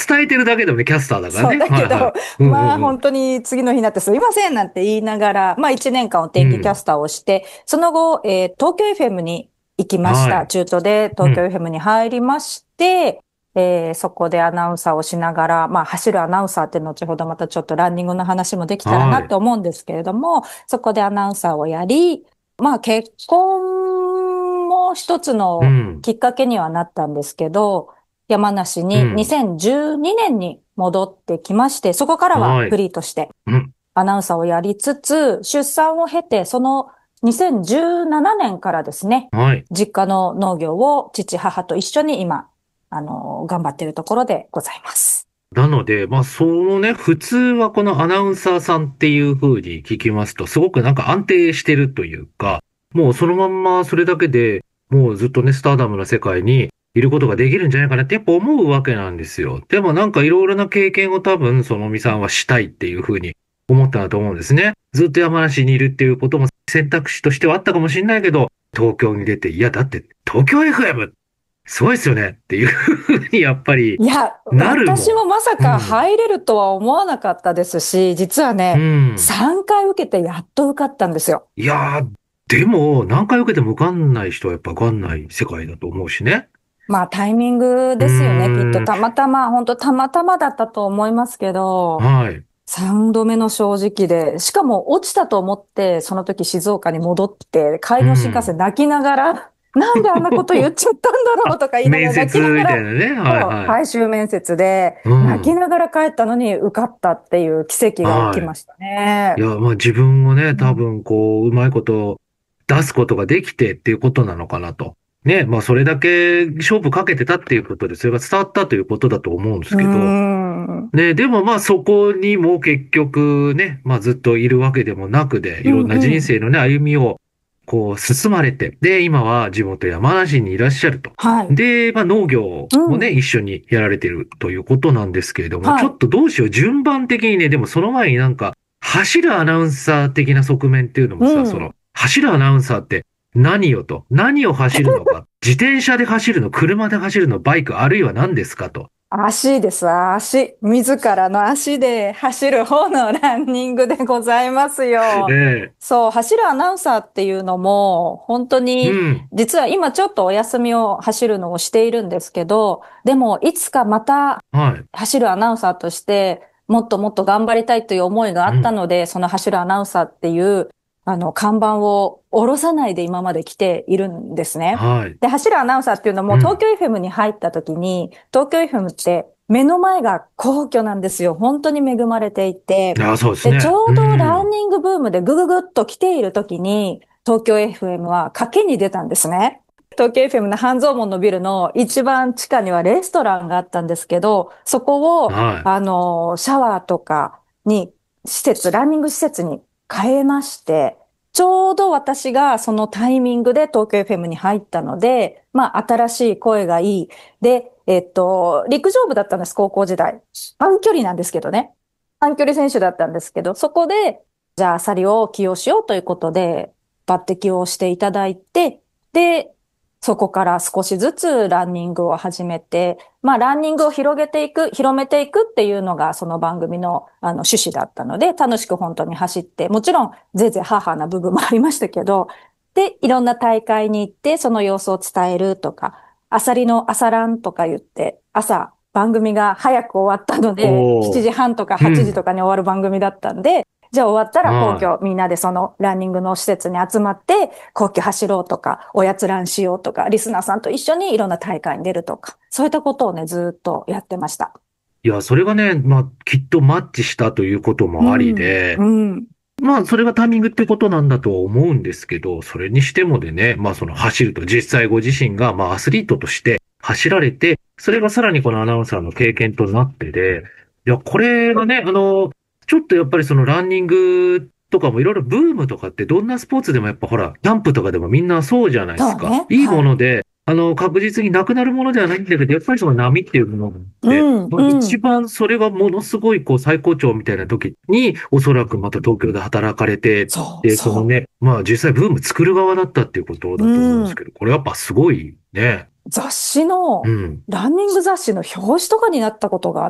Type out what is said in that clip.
伝えてるだけでもね、キャスターだからそう、 ね。 だけど、 はいはい。うんうんうん。 まあ本当に次の日になってすいませんなんて言いながら、まあ1年間おうん。 天気キャスターをして、その後、東京 FM に行きました。 はい。 中途で東京うん。 FM に入りまして、そこでアナウンサーをしながら、まあ走るアナウンサーって後ほどまたちょっとランニングの話もできたらなはい。 と思うんですけれども、そこでアナウンサーをやり、まあ結婚も一つのうん。 きっかけにはなったんですけど、山梨にうん。 2012年に戻ってきまして、そこからはフはい。 リーとしてうん。 アナウンサーをやりつつ、出産を経て、その2017年からですね、 はい。 実家の農業を父、母と一緒に今、頑張っているところでございます。 なので、まあ、そのね、普通はこのアナウンサーさんっていう風に聞きますと、すごくなんか安定してるというか、もうそのまんまそれだけでもうずっとね、スターダムな世界にいることができるんじゃないかなってやっぱ思うわけなんですよ。でもなんかいろいろな経験を多分そのみさんはしたいっていう風に思ったんだと思うんですね。ずっと山梨にいるっていうことも選択肢としてはあったかもしれないけど、東京に出て、いや、だって東京 FM すごいですよねっていう風にやっぱりいや、 なるもん。 私もまさかうん。 入れるとは思わなかったですし、実はうね、 ん。 3回受けてやっと受かったんですよ。 いやー、でも、何回受けても受かんない人はやっぱ受かんない世界だと思うしね。 まあタイミングうーですよね、きっと。 ん。 たまたま、本当たまたまだったと思いますけど、 はい。 3度目の正直で、しかも落ちたと思って、その時静岡に戻って、帰うりの新幹ん。 線泣きながら、なんであんなこと言っちゃったんだろあ、 うとか言いながら、 面接泣きながら、 みたいなね。はいそう、 はい。 最終面接で、 うん。 泣きながら帰ったのに受かったっていう奇跡が起きはい。 ましたね。 いや、まあ自分をね、 うん、 多分こう、うまいこと出すことができてっていうことなのかなと。ね、まあそれだけ勝負かけてたっていうことで、それが伝わったということだと思うんですうーけど、 ん。 ね、でもまあそこにも結局ね、まあずっといるわけでもなくで、いうろんなんうん。 人生のね、歩みをこう進まれて、で、今は地元山梨にいらっしゃると。 はい。 で、まあ農業うもね、 ん。 一緒にやられてるということなんですけれども、ちはい。 ょっとどうしよう、順番的にね、でもその前になんか、走るアナウンサー的な側面っていうのもうさ、 ん。 走るアナウンサーって何よと、何を走るのか、自転車で走るの、車で走るの、バイク、あるいは何ですかと。 足です、足。自らの足で走る方のランニングでございますよ。 ええ、 そう、走るアナウンサーっていうのも、本当に、 うん、 実は今ちょっとお休みを走るのをしているんですけど、でもいつかまたはい、 走るアナウンサーとして、もっともっと頑張りたいという思いがあうん、 ったので、その走るアナウンサーっていう、看板を下ろさないで今まで来ているんですね。 はい。 で、走るアナウンサーっていうのも東京うん。 FM に入った時に、東京 FM って目の前が皇居なんですよ。本当に恵まれていて。 ああ、そうですで、ちね。うょうどランん。 ニングブームでぐぐぐっと来ている時に、東京 FM は賭けに出たんですね。東京 FM の半蔵門のビルの一番地下にはレストランがあったんですけど、そこを、 はい。 シャワーとかに、ランニング施設に変えまして、ちょうど私がそのタイミングで東京 FM に入ったので、まあ、新しい声がいい。で、陸上部だったんです、高校時代。短距離なんですけどね。短距離選手だったんですけど、そこで、じゃあ、アサリを起用しようということで、抜擢をしていただいて、で、そこから少しずつランニングを始めて、まあ、ランニングを広めていくっていうのが、その番組の、趣旨だったので、楽しく本当に走って、もちろん、ぜいぜいハーハーな部分もありましたけど、で、いろんな大会に行って、その様子を伝えるとか、アサリの朝ランとか言って、朝、番組が早く終わったので、7 おー。 時半とか8時とうん。 かに終わる番組だったんで、じゃあ終わったら皇は居、みんなでそのランニングの施設に集まって、皇居走ろうとか、おやつランしようとか、リスナーさんと一緒にいろんな大会に出るとか、そういったことをね、ずっとやってました。 い。いや、それがね、まあ、きっとマッチしたということもありうん、 で、 うん、 まあ、それがタイミングってことなんだとは思うんですけど、それにしてもでね、まあ、その走ると、実際ご自身が、まあ、アスリートとして走られて、それがさらにこのアナウンサーの経験となってで、いや、これがね、ちょっとやっぱりそのランニングとかもいろいろブームとかってどんなスポーツでもやっぱほら、キャンプとかでもみんなそうじゃないですか。 そうね、 いいはい。 もので、確実になくなるものではないんだけど、やっぱりその波っていうものがあって、 うん、 まあ、 うん。 一番それがものすごいこう最高潮みたいな時に、おそらくまた東京で働かれて、 そう、 で、そのそね、まあ実際ブーム作る側だったっていうことう。 だと思うんでうん。 すけど、これやっぱすごいね。 雑誌の、 うん。 ランニング雑誌の表紙とかになったことが